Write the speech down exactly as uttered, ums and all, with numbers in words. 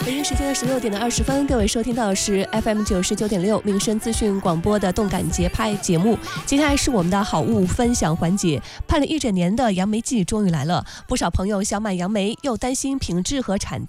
北京时间的十六点的二十分，各位收听到的是 F M 九十九点六民生资讯广播的动感节拍节目。接下来是我们的好物分享环节。盼了一整年的杨梅季终于来了，不少朋友想买杨梅，又担心品质和产